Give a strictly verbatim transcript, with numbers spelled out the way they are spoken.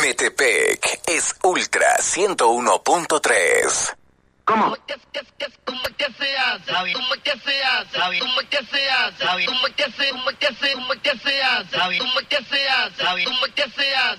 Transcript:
Metepec es Ultra ciento uno punto tres. ¿Cómo? ¿Cómo que se hace? ¿Cómo que se hace? ¿Cómo que se hace? ¿Cómo que se hace? ¿Cómo que se hace? ¿Cómo que se hace? ¿Cómo que se hace?